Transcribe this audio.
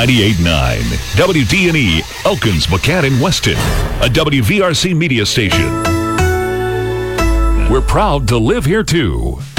98.9 WDNE, Elkins, McCann, Weston, a WVRC media station. We're proud to live here too.